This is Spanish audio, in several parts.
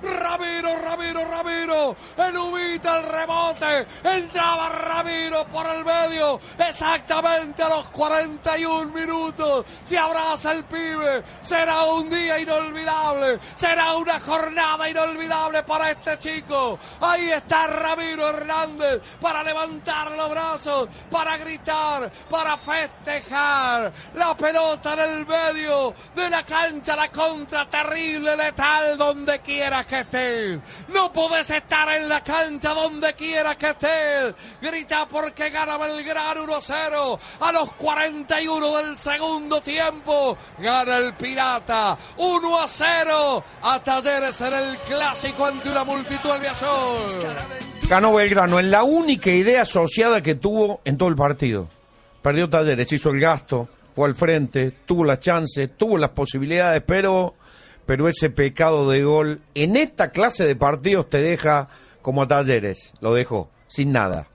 Ramiro, evita el rebote, entraba Ramiro por el medio, exactamente a los 41 minutos, se abraza el pibe, será un día inolvidable, será una jornada inolvidable para este chico. Ahí está Ramiro Hernández para levantar los brazos, para gritar, para festejar, la pelota en el medio de la cancha, la contra terrible, letal, donde quieras que estés. No podés estar en la cancha donde quieras que estés. Grita porque gana Belgrano 1-0 a los 41 del segundo tiempo. Gana el Pirata 1-0 a Talleres en el clásico ante una multitud de Biasol. Ganó Belgrano en la única idea asociada que tuvo en todo el partido. Perdió Talleres, hizo el gasto, fue al frente, tuvo las chances, tuvo las posibilidades, pero ese pecado de gol en esta clase de partidos te deja como a Talleres, lo dejó, sin nada.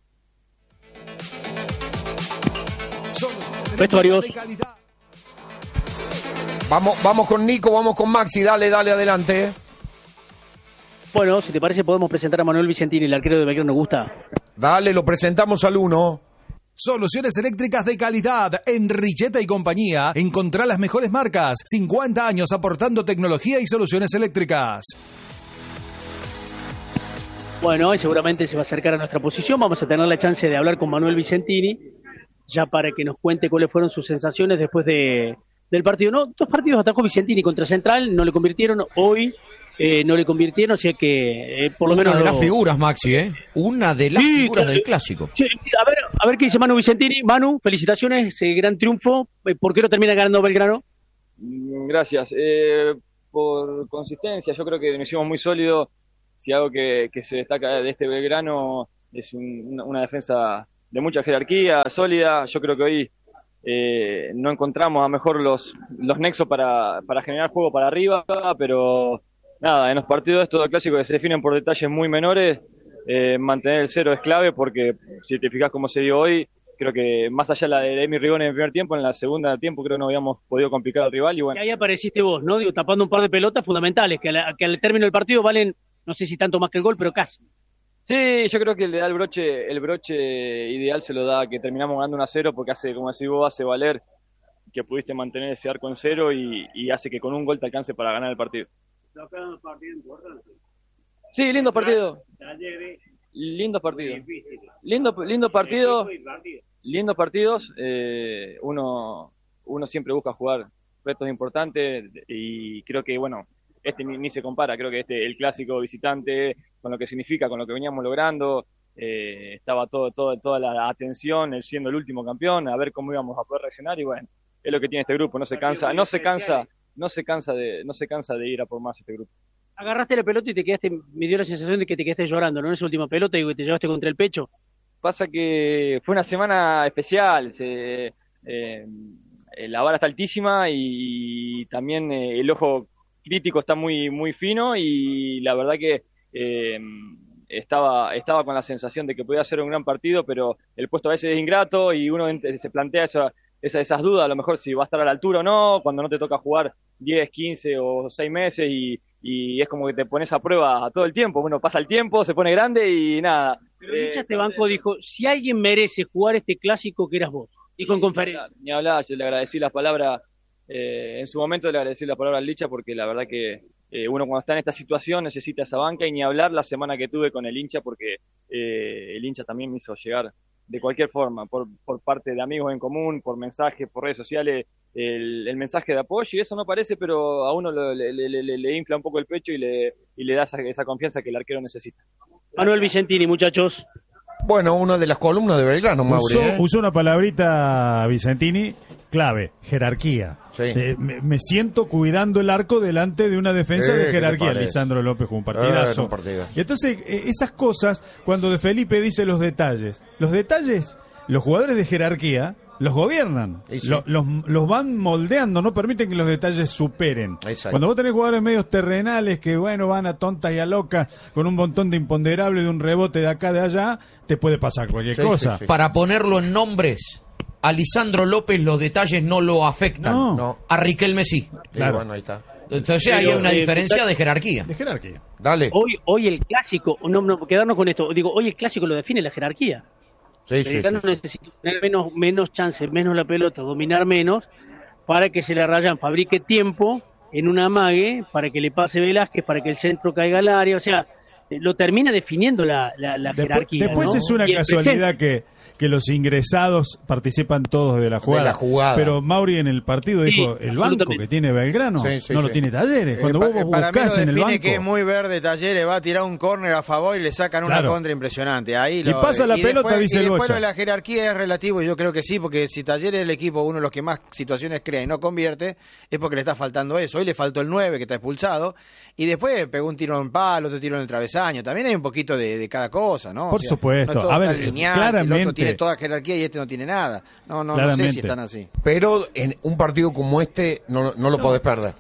Vestuarios. Vamos con Nico, vamos con Maxi, dale adelante. Bueno, si te parece podemos presentar a Manuel Vicentini, el arquero de Belgrano. ¿Nos gusta? Dale, lo presentamos al 1. Soluciones eléctricas de calidad en Richeta y compañía. Encontrá las mejores marcas. 50 años aportando tecnología y soluciones eléctricas. Bueno, y seguramente se va a acercar a nuestra posición. Vamos a tener la chance de hablar con Manuel Vicentini, ya para que nos cuente cuáles fueron sus sensaciones después del partido. No, 2 partidos atajó Vicentini contra Central, no le convirtieron. Hoy no le convirtieron, así que por lo menos... Una de las figuras, Maxi, Una de las figuras del clásico. Sí, a ver qué dice Manu Vicentini. Manu, felicitaciones, gran triunfo. ¿Por qué no termina ganando Belgrano? Gracias. Por consistencia, yo creo que nos hicimos muy sólidos. Si algo que se destaca de este Belgrano es una defensa de mucha jerarquía, sólida. Yo creo que hoy no encontramos a lo mejor los nexos para generar juego para arriba, pero nada, en los partidos estos dos clásicos que se definen por detalles muy menores, mantener el 0 es clave, porque si te fijas cómo se dio hoy, creo que más allá de la de Emi Rigoni en el primer tiempo, en la segunda tiempo creo que no habíamos podido complicar al rival. Y bueno, ahí apareciste vos, ¿no? Digo, tapando un par de pelotas fundamentales que al término del partido valen, no sé si tanto más que el gol, pero casi. Sí, yo creo que le da el broche ideal se lo da que terminamos ganando 1-0, porque hace, como decís vos, hace valer que pudiste mantener ese arco en 0 y hace que con un gol te alcance para ganar el partido. Sí, lindo partido. Lindos partidos. Lindos partidos. Uno siempre busca jugar retos importantes y creo que, bueno, ni se compara. Creo que el clásico visitante, con lo que significa, con lo que veníamos logrando, estaba toda la atención, él siendo el último campeón, a ver cómo íbamos a poder reaccionar, y bueno, es lo que tiene este grupo, no se cansa de ir a por más este grupo. Agarraste la pelota y me dio la sensación de que te quedaste llorando, ¿no? En esa última pelota y te llevaste contra el pecho. Pasa que fue una semana especial, la vara está altísima y también el ojo crítico está muy, muy fino, y la verdad que estaba con la sensación de que podía ser un gran partido, pero el puesto a veces es ingrato y uno se plantea esas dudas, a lo mejor si va a estar a la altura o no, cuando no te toca jugar 10, 15 o 6 meses y es como que te pones a prueba todo el tiempo. Bueno, pasa el tiempo, se pone grande y nada. Pero Licha este banco dijo, si alguien merece jugar este clásico, que eras vos. Dijo en conferencia. Ni hablar, yo le agradecí las palabras, en su momento le agradecí las palabras al Licha, porque la verdad que uno cuando está en esta situación necesita esa banca, y ni hablar la semana que tuve con el hincha, porque el hincha también me hizo llegar de cualquier forma, por parte de amigos en común, por mensajes, por redes sociales, el mensaje de apoyo, y eso no parece, pero a uno le infla un poco el pecho y le da esa confianza que el arquero necesita. Manuel Vicentini, muchachos. Bueno, una de las columnas de Belgrano, Mauri. Usó una palabrita, Vicentini, clave, jerarquía. Sí. Me siento cuidando el arco delante de una defensa de jerarquía. Lisandro López jugó un partidazo. Y entonces, esas cosas, cuando De Felipe dice los detalles, los jugadores de jerarquía los gobiernan, sí. los van moldeando, no permiten que los detalles superen. Exacto. Cuando vos tenés jugadores medios terrenales que, bueno, van a tontas y a locas con un montón de imponderables, de un rebote de acá, de allá, te puede pasar cualquier cosa. Sí. Para ponerlo en nombres, a Lisandro López los detalles no lo afectan. No. A Riquelme sí. Claro. Bueno, ahí está. Entonces ahí hay una diferencia de jerarquía. De jerarquía. Dale. Hoy el clásico, no quedarnos con esto, digo, hoy el clásico lo define la jerarquía. Belgrano necesita tener menos chances, menos la pelota, dominar menos, para que se le Rayán fabrique tiempo en un amague, para que le pase Velázquez, para que el centro caiga al área, o sea, lo termina definiendo la jerarquía. Después, ¿no? Es una casualidad que los ingresados participan todos de la jugada. Pero Mauri en el partido dijo, el banco que tiene Belgrano no lo tiene Talleres. Cuando vos buscás en el banco, que es muy verde Talleres, va a tirar un córner a favor y le sacan una contra impresionante. Ahí y pasa la pelota, dice el Bocha. Después la jerarquía es relativo, y yo creo que sí, porque si Talleres es el equipo, uno de los que más situaciones crea y no convierte, es porque le está faltando eso. Hoy le faltó el 9, que está expulsado, y después pegó un tiro en palo, otro tiro en el travesaño. También hay un poquito de cada cosa, ¿no? Por supuesto. No, a ver, claramente. El otro tiene toda jerarquía y este no tiene nada. No sé si están así. Pero en un partido como este no lo podés perder.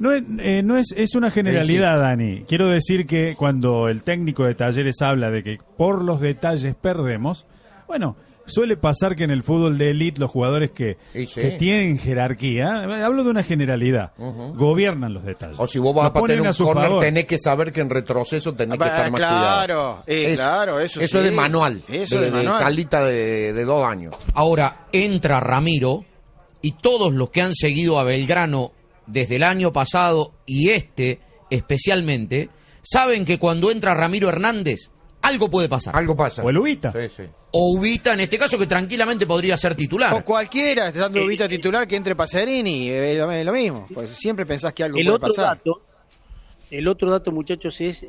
Es una generalidad, Dani. Quiero decir que cuando el técnico de Talleres habla de que por los detalles perdemos, bueno, suele pasar que en el fútbol de élite los jugadores que tienen jerarquía, hablo de una generalidad, gobiernan los detalles. O si vos vas a tener un córner, tenés que saber que en retroceso tenés que estar más cuidado. Claro, eso es de manual, de salita de 2 años. Ahora entra Ramiro y todos los que han seguido a Belgrano desde el año pasado y especialmente, saben que cuando entra Ramiro Hernández, algo puede pasar. Algo pasa. O el Ubita. Sí. O Ubita, en este caso, que tranquilamente podría ser titular. O cualquiera, estando Ubita titular, que entre Pacerini, es lo mismo. Pues siempre pensás que algo puede pasar. El otro dato, muchachos, es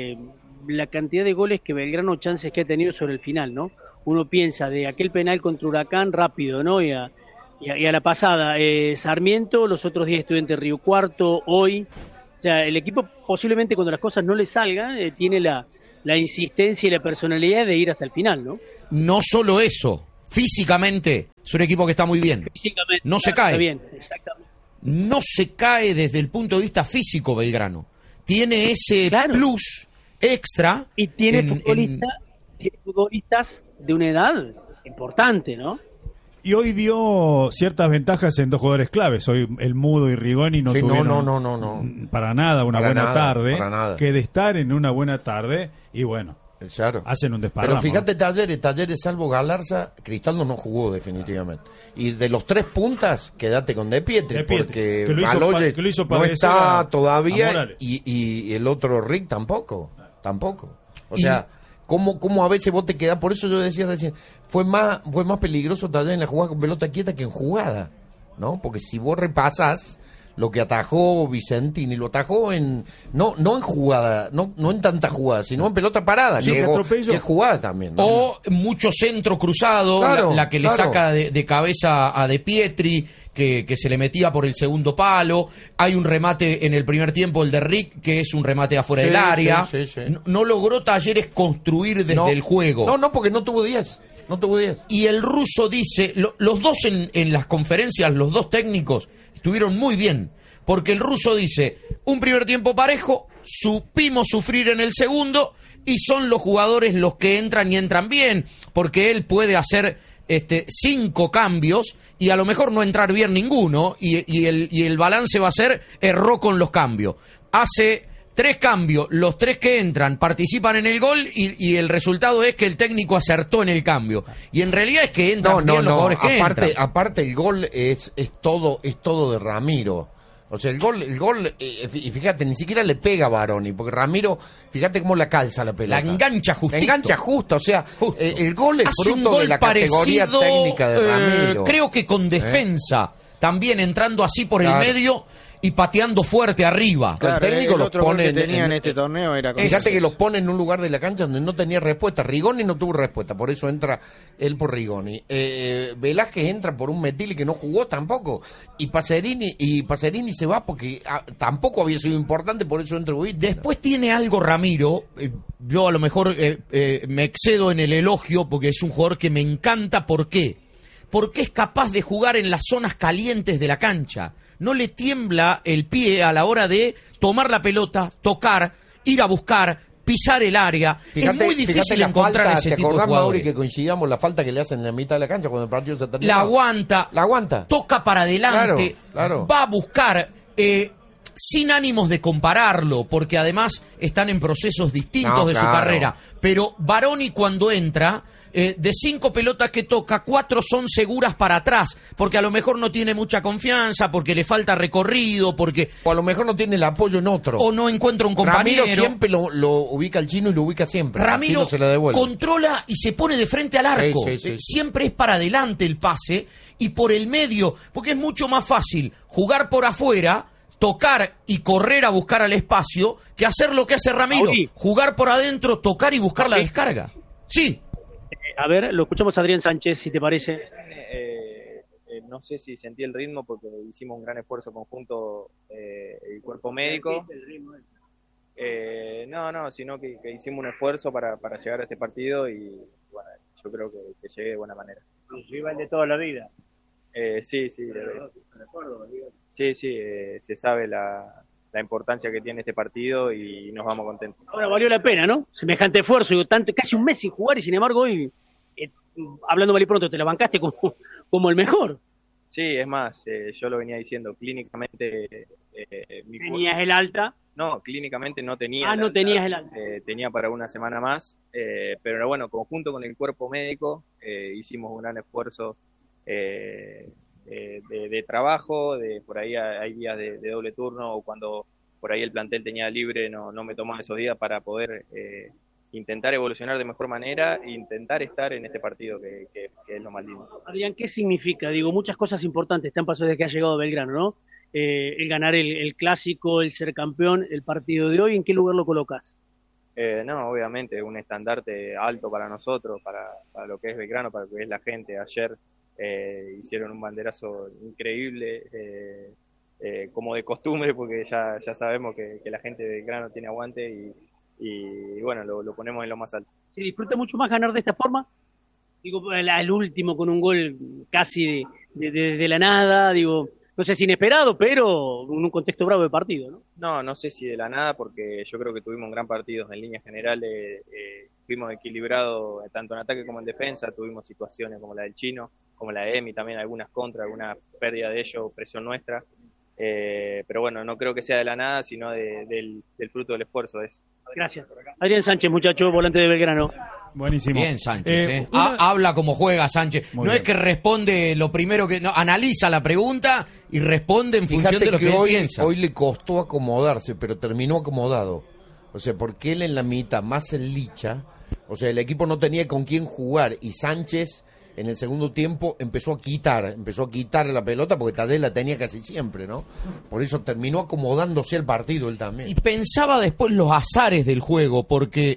la cantidad de goles que Belgrano chances que ha tenido sobre el final, ¿no? Uno piensa de aquel penal contra Huracán rápido, ¿no? Y a la pasada, Sarmiento, los otros 10 Estudiantes Río Cuarto, hoy. O sea, el equipo posiblemente cuando las cosas no le salgan, tiene la insistencia y la personalidad de ir hasta el final, ¿no? No solo eso, físicamente es un equipo que está muy bien. Físicamente, no se cae. Está bien, exactamente. No se cae desde el punto de vista físico Belgrano. Tiene ese plus extra. Y tiene futbolistas de una edad importante, ¿no? Y hoy dio ciertas ventajas en 2 jugadores claves. Hoy el Mudo y Rigoni no tuvieron para nada una buena tarde. Que de estar en una buena tarde, y bueno, hacen un desparramo. Pero fíjate, Talleres salvo Galarza, Cristaldo no jugó definitivamente. Y de los 3 puntas, quédate con De Pietri, porque Baloyes no está todavía, y el otro Rick tampoco. O sea, ¿Cómo a veces vos te quedás? Por eso yo decía recién, fue más peligroso Talleres en la jugada con pelota quieta que en jugada, ¿no? Porque si vos repasás lo que atajó Vicentini, lo atajó no en jugada, no en tanta jugada, sino en pelota parada, que es jugada también, ¿no? O mucho centro cruzado, la que le saca de cabeza a De Pietri, que se le metía por el segundo palo. Hay un remate en el primer tiempo, el de Rick, que es un remate afuera del área. Sí. No logró Talleres construir desde el juego. No, porque no tuvo 10. Y el ruso dice, los dos en las conferencias, los dos técnicos, estuvieron muy bien. Porque el ruso dice, un primer tiempo parejo, supimos sufrir en el segundo, y son los jugadores los que entran y entran bien. Porque él puede hacer 5 cambios y a lo mejor no entrar bien ninguno, y el balance va a ser erró con los cambios. Hace 3 cambios, los 3 que entran participan en el gol, y el resultado es que el técnico acertó en el cambio. Y en realidad es que entran bien los jugadores que entran. Aparte el gol es todo de Ramiro. O sea, el gol, y fíjate, ni siquiera le pega a Baroni, porque Ramiro, fíjate cómo la calza la pelota. La engancha justito. La engancha justa, o sea, el gol es fruto de la categoría técnica de Ramiro. Creo que con defensa, también entrando así por el medio y pateando fuerte arriba. Claro, el técnico el otro los pone gol que tenía en este torneo era con fíjate que los pone en un lugar de la cancha donde no tenía respuesta. Rigoni no tuvo respuesta, por eso entra él por Rigoni. Velázquez entra por un Metilli que no jugó tampoco, y Pacerini se va porque tampoco había sido importante, por eso entra Ubita. Después tiene algo Ramiro, yo a lo mejor me excedo en el elogio porque es un jugador que me encanta. ¿Por qué? Porque es capaz de jugar en las zonas calientes de la cancha. No le tiembla el pie a la hora de tomar la pelota, tocar, ir a buscar, pisar el área. Es muy difícil encontrar ese tipo de jugadores. Mauri, que coincidamos la falta que le hacen en la mitad de la cancha cuando el partido se termina? La aguanta. Toca para adelante. Claro. Va a buscar. sin ánimos de compararlo, porque además están en procesos distintos de su carrera, pero Baroni cuando entra, de 5 pelotas que toca, 4 son seguras para atrás, porque a lo mejor no tiene mucha confianza, porque le falta recorrido, porque... O a lo mejor no tiene el apoyo en otro. O no encuentra un compañero. Ramiro siempre lo ubica el chino y lo ubica siempre. Ramiro se la devuelve. Controla y se pone de frente al arco. Sí. Siempre es para adelante el pase y por el medio, porque es mucho más fácil jugar por afuera, tocar y correr a buscar al espacio, que hacer lo que hace Ramiro. Jugar por adentro, tocar y buscar la descarga. Sí. A ver, lo escuchamos a Adrián Sánchez, si te parece. No sé si sentí el ritmo porque hicimos un gran esfuerzo conjunto, el cuerpo médico. No, sino que hicimos un esfuerzo para llegar a este partido y bueno, yo creo que llegué de buena manera. ¿Los rival de toda la vida? Sí. Se sabe la importancia que tiene este partido y nos vamos contentos. Ahora valió la pena, ¿no? Semejante esfuerzo, casi un mes sin jugar y sin embargo hoy, hablando mal y pronto, te la bancaste como el mejor. Sí, es más, yo lo venía diciendo, clínicamente... ¿Tenías el alta? No, clínicamente no tenía. No tenías el alta. Tenía para una semana más, pero bueno, conjunto con el cuerpo médico hicimos un gran esfuerzo de trabajo, por ahí hay días de doble turno o cuando por ahí el plantel tenía libre no me tomaba esos días para poder intentar evolucionar de mejor manera e intentar estar en este partido que es lo más lindo. Adrián, ¿qué significa? Digo, muchas cosas importantes te han pasado desde que ha llegado Belgrano, ¿no? El ganar el clásico, el ser campeón, el partido de hoy, ¿en qué lugar lo colocas? No, obviamente, un estandarte alto para nosotros, para lo que es Belgrano, para lo que es la gente. Ayer hicieron un banderazo increíble, como de costumbre, porque ya sabemos que la gente de Belgrano tiene aguante y bueno, lo ponemos en lo más alto. ¿Se disfruta mucho más ganar de esta forma? Digo, al último con un gol casi de la nada, digo, no sé si inesperado, pero en un contexto bravo de partido, ¿no? No sé si de la nada, porque yo creo que tuvimos un gran partido en líneas generales, fuimos equilibrados tanto en ataque como en defensa, tuvimos situaciones como la del Chino, como la de Emi, también algunas contras, alguna pérdida de ellos, presión nuestra, pero bueno, no creo que sea de la nada, sino del fruto del esfuerzo. Gracias. Adrián Sánchez, muchacho, volante de Belgrano. Buenísimo. Bien, Sánchez. Habla como juega, Sánchez. Muy no bien. Es que responde lo primero que... No, analiza la pregunta y responde en función de lo que él piensa. Hoy le costó acomodarse, pero terminó acomodado. O sea, porque él en la mitad, más el Licha, o sea, el equipo no tenía con quién jugar y Sánchez en el segundo tiempo empezó a quitar la pelota porque Tadej la tenía casi siempre, ¿no? Por eso terminó acomodándose el partido él también. Y pensaba después los azares del juego, porque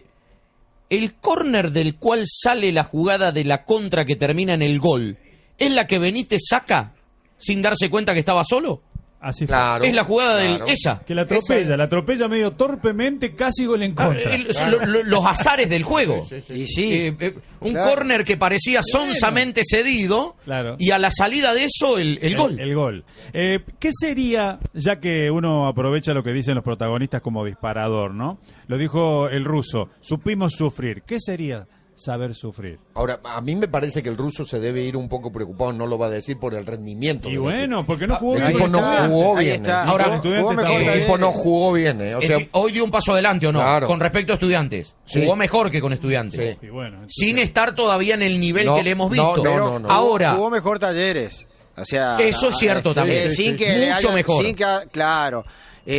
el córner del cual sale la jugada de la contra que termina en el gol, ¿es la que Benítez saca sin darse cuenta que estaba solo? Así claro, es la jugada de esa. Que la atropella medio torpemente, casi gol en contra. Los azares del juego. Sí. Un córner que parecía sonsamente cedido, y a la salida de eso el gol. El gol. ¿Qué sería, ya que uno aprovecha lo que dicen los protagonistas como disparador, ¿no? Lo dijo el ruso, supimos sufrir. ¿Qué sería saber sufrir? Ahora, a mí me parece que el ruso se debe ir un poco preocupado, no lo va a decir por el rendimiento. Y bueno, equipo. Porque no jugó bien. El equipo no jugó bien. Ahora, el equipo no jugó bien. O sea, hoy dio un paso adelante, ¿o no? Claro. Con respecto a Estudiantes. Sí. Jugó mejor que con Estudiantes. Sí. Bueno, sin estar todavía en el nivel que le hemos visto. No. Ahora, jugó mejor Talleres. O sea, eso es cierto también. Mucho mejor. Claro.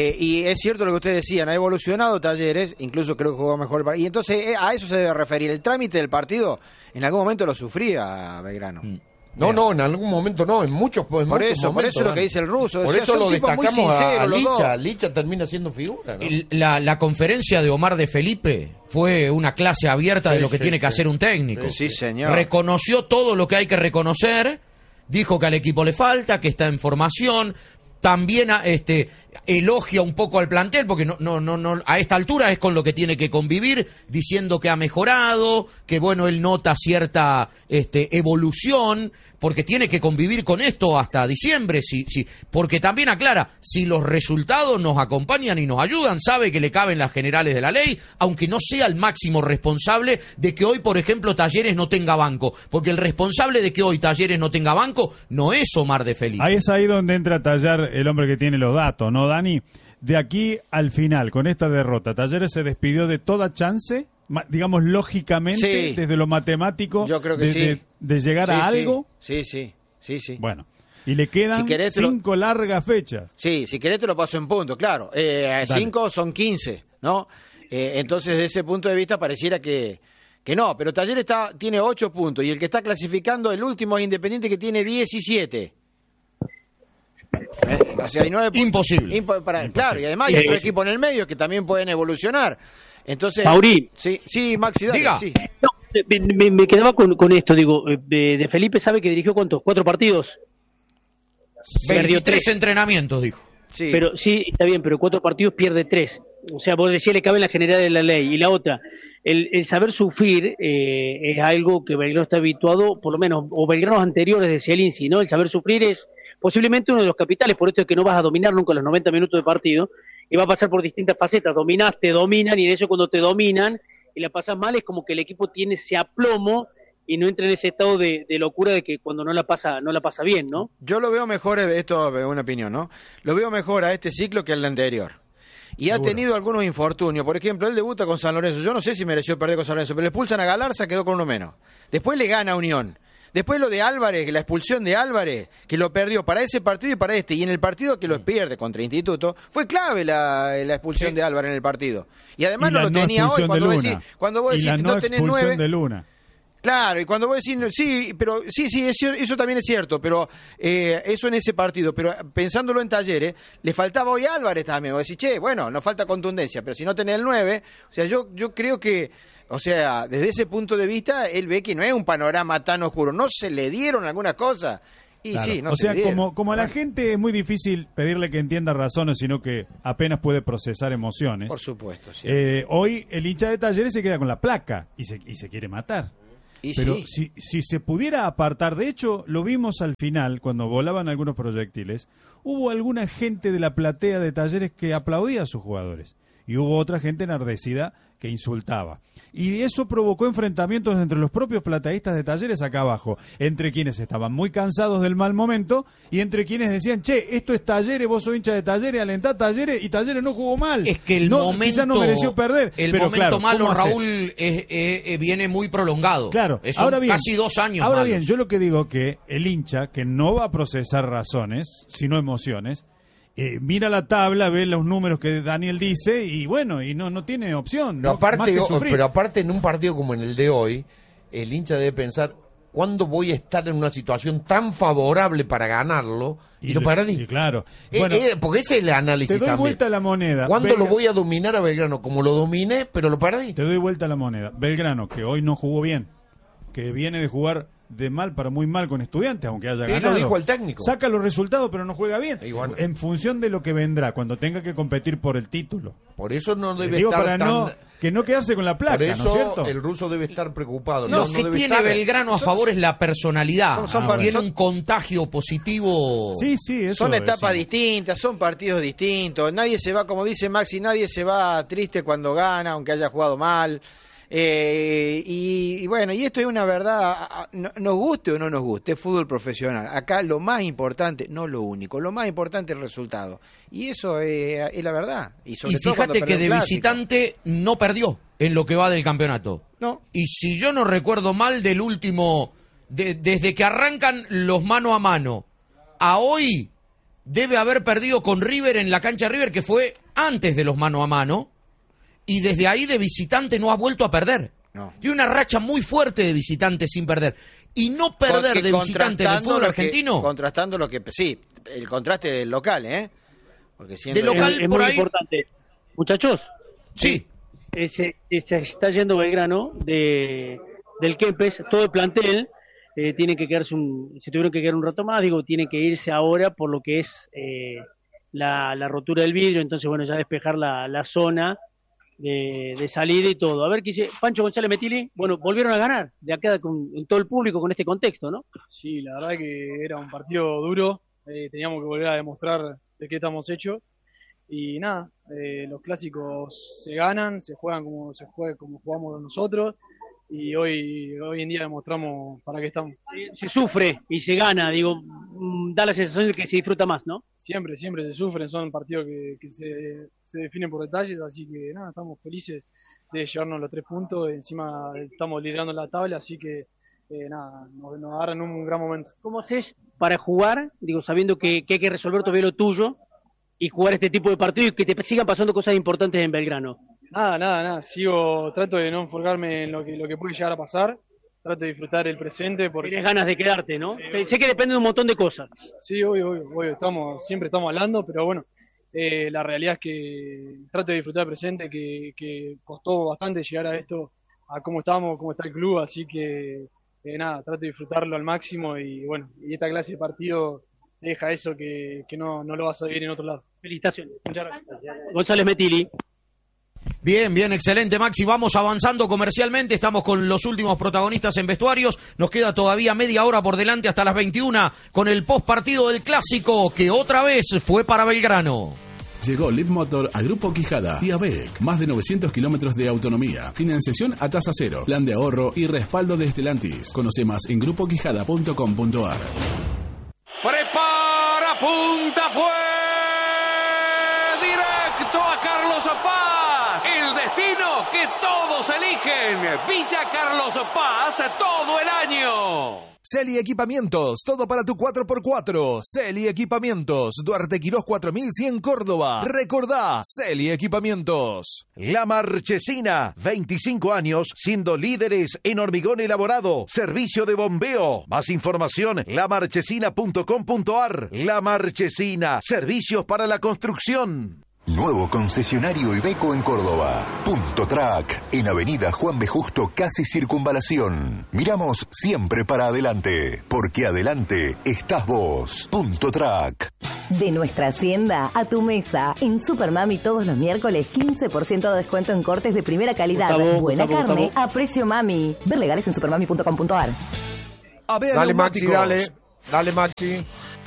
Y es cierto lo que ustedes decían, ha evolucionado Talleres, incluso creo que jugó mejor. Y entonces a eso se debe referir. El trámite del partido, en algún momento lo sufría Belgrano. No, en algún momento no, en muchos momentos. Por eso lo que dice el ruso. Por eso lo destacamos a Licha. Licha termina siendo figura, ¿no? La conferencia de Omar de Felipe fue una clase abierta de lo que tiene que hacer un técnico. Sí, señor. Reconoció todo lo que hay que reconocer, dijo que al equipo le falta, que está en formación. También elogia un poco al plantel, porque no a esta altura es con lo que tiene que convivir, diciendo que ha mejorado, que bueno, él nota cierta evolución, porque tiene que convivir con esto hasta diciembre, porque también aclara, si los resultados nos acompañan y nos ayudan, sabe que le caben las generales de la ley, aunque no sea el máximo responsable de que hoy, por ejemplo, Talleres no tenga banco, porque el responsable de que hoy Talleres no tenga banco no es Omar de Felipe. Ahí es donde entra a tallar el hombre que tiene los datos, ¿no, Dani? de aquí al final, con esta derrota, ¿Talleres se despidió de toda chance, digamos lógicamente, desde lo matemático, yo creo que de llegar a algo? Sí. Bueno, y le quedan 5 largas fechas. Sí, si querés te lo paso en punto, claro. 5 son 15, ¿no? Entonces, desde ese punto de vista pareciera que no, pero Talleres tiene 8 puntos y el que está clasificando, el último es Independiente, que tiene 17. O sea, hay 9 puntos. Imposible. Imposible. Claro, y además hay otro equipo en el medio que también pueden evolucionar. Entonces, Mauri. Sí, Maxi, dale. Diga. Sí. No, me quedaba con esto, digo, de Felipe sabe que dirigió ¿cuántos? 4 partidos. 23 entrenamientos, dijo. Sí. Pero sí, está bien, pero 4 partidos pierde 3. O sea, vos decías, le cabe en la general de la ley. Y la otra, el saber sufrir es algo que Belgrano está habituado, por lo menos, o Belgranos anteriores de Cielinski, ¿no? El saber sufrir es posiblemente uno de los capitales, por esto es que no vas a dominar nunca los 90 minutos de partido, y va a pasar por distintas facetas. Dominás, te dominan, y de eso cuando te dominan y la pasas mal, es como que el equipo tiene ese aplomo y no entra en ese estado de locura de que cuando no la pasa bien, ¿no? Yo lo veo mejor, esto es una opinión, ¿no? Lo veo mejor a este ciclo que al anterior. Y ha tenido algunos infortunios. Por ejemplo, él debuta con San Lorenzo. Yo no sé si mereció perder con San Lorenzo, pero le expulsan a Galarza, quedó con uno menos. Después le gana a Unión. Después lo de Álvarez, la expulsión de Álvarez, que lo perdió para ese partido y para este. Y en el partido que lo pierde contra Instituto, fue clave la expulsión de Álvarez en el partido. Y además no lo tenía hoy. Cuando vos decís no tenés 9... de Luna. Claro, y cuando vos decís, eso también es cierto, pero eso en ese partido, pero pensándolo en Talleres, le faltaba hoy a Álvarez también, vos decís, bueno, nos falta contundencia, pero si no tenés el 9, o sea, yo creo que, o sea, desde ese punto de vista, él ve que no es un panorama tan oscuro, no se le dieron algunas cosas, y claro. Sí, no se le dieron. Como a la gente es muy difícil pedirle que entienda razones, sino que apenas puede procesar emociones. Por supuesto, sí. Hoy el hincha de Talleres se queda con la placa y se quiere matar. Pero si se pudiera apartar, de hecho lo vimos al final cuando volaban algunos proyectiles, hubo alguna gente de la platea de Talleres que aplaudía a sus jugadores y hubo otra gente enardecida que insultaba. Y eso provocó enfrentamientos entre los propios plateístas de Talleres acá abajo, entre quienes estaban muy cansados del mal momento y entre quienes decían, esto es Talleres, vos sos hincha de Talleres, alentá Talleres, y Talleres no jugó mal. Es que quizá no mereció perder. Pero momento claro, malo, Raúl, viene muy prolongado. Claro, ahora bien, casi 2 años ahora malos. bien, yo lo que digo que el hincha, que no va a procesar razones, sino emociones, mira la tabla, ve los números que Daniel dice y bueno, y no tiene opción. Pero, pero aparte en un partido como en el de hoy, el hincha debe pensar, ¿cuándo voy a estar en una situación tan favorable para ganarlo? Y lo perdí. Y claro. Bueno, porque ese es el análisis también. Te doy vuelta la moneda. ¿Cuándo lo voy a dominar a Belgrano? Como lo dominé, pero lo perdí. Te doy vuelta la moneda. Belgrano, que hoy no jugó bien, que viene de jugar de mal para muy mal con Estudiantes, aunque haya ganado. Lo dijo el técnico. Saca los resultados, pero no juega bien. Igual. En función de lo que vendrá, cuando tenga que competir por el título. Por eso no debe estar para no quedarse con la placa, por eso ¿no es cierto? El ruso debe estar preocupado. Lo que tiene Belgrano a favor es la personalidad. Tiene un contagio positivo. Sí, eso son etapas distintas, son partidos distintos. Nadie se va, como dice Maxi, nadie se va triste cuando gana, aunque haya jugado mal. Y bueno, y esto es una verdad, nos guste o no nos guste, es fútbol profesional. Acá lo más importante, no lo único, lo más importante es el resultado. Y eso es la verdad. Y fíjate que de visitante no perdió en lo que va del campeonato. No. Y si yo no recuerdo mal, del último, desde que arrancan los mano a mano a hoy, debe haber perdido con River en la cancha River, que fue antes de los mano a mano. Y desde ahí de visitante no ha vuelto a perder. No. Y una racha muy fuerte de visitante sin perder. Y no perder porque de visitante en el fútbol argentino. Contrastando lo que... Sí, el contraste del local, ¿eh? Porque siempre... De local es por muy ahí... importante. Muchachos. Sí. Se está yendo Belgrano del Kempes, todo el plantel. Tienen que quedarse se tuvieron que quedar un rato más. Tienen que irse ahora por lo que es la rotura del vidrio. Entonces, bueno, ya despejar la zona de salida y todo. A ver qué dice Pancho González Metili. Bueno, volvieron a ganar de acá en todo el público con este contexto, ¿no? Sí, la verdad que era un partido duro. Teníamos que volver a demostrar de qué estamos hechos. Y nada, los clásicos se ganan, se juegan como jugamos nosotros. Y hoy en día demostramos para qué estamos. Se sufre y se gana, da la sensación de que se disfruta más, ¿no? Siempre se sufren, son partidos que se definen por detalles, así que nada, estamos felices de llevarnos los 3 puntos, encima estamos liderando la tabla, así que nada, nos agarran un gran momento. ¿Cómo haces para jugar, sabiendo que hay que resolver todavía lo tuyo y jugar este tipo de partidos y que te sigan pasando cosas importantes en Belgrano? Nada, trato de no enfocarme en lo que puede llegar a pasar, trato de disfrutar el presente. Porque tienes ganas de quedarte, ¿no? Sí, sé que depende de un montón de cosas. Sí, obvio, siempre estamos hablando, pero bueno, la realidad es que trato de disfrutar el presente, que costó bastante llegar a esto, a cómo estamos, cómo está el club, así que nada, trato de disfrutarlo al máximo y bueno, y esta clase de partido deja eso que no lo vas a vivir en otro lado. Felicitaciones. Muchas gracias. González Metilli. Bien, excelente, Maxi. Vamos avanzando comercialmente. Estamos con los últimos protagonistas en vestuarios. Nos queda todavía media hora por delante hasta las 21 con el post partido del clásico que otra vez fue para Belgrano. Llegó Lead Motor a Grupo Quijada y ABEC. Más de 900 kilómetros de autonomía, financiación a tasa cero, plan de ahorro y respaldo de Stellantis. Conoce más en grupoquijada.com.ar. Prepara, punta, fue directo a Carlos Paz. El destino que todos eligen. Villa Carlos Paz todo el año. Celi Equipamientos, todo para tu 4x4. Celi Equipamientos, Duarte Quirós 4100 Córdoba. Recordá, Celi Equipamientos. La Marchesina, 25 años siendo líderes en hormigón elaborado, servicio de bombeo. Más información, lamarchesina.com.ar. La Marchesina, servicios para la construcción. Nuevo concesionario Iveco en Córdoba. Punto Track, en Avenida Juan B. Justo, casi Circunvalación. Miramos siempre para adelante, porque adelante estás vos. Punto Track. De nuestra hacienda a tu mesa. En Supermami todos los miércoles 15% de descuento en cortes de primera calidad. Buena carne a precio mami. Ver legales en supermami.com.ar. Dale Maxi, dale Maxi.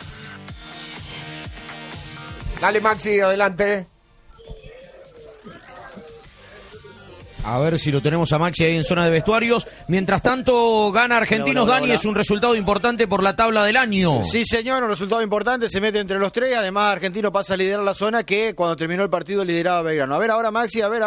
Dale Maxi, adelante. A ver si lo tenemos a Maxi ahí en zona de vestuarios. Mientras tanto, gana Argentinos. Dani, es un resultado importante por la tabla del año. Sí, señor, un resultado importante. Se mete entre los 3. Además, Argentino pasa a liderar la zona que cuando terminó el partido lideraba Belgrano. A ver ahora, Maxi, a ver ahora.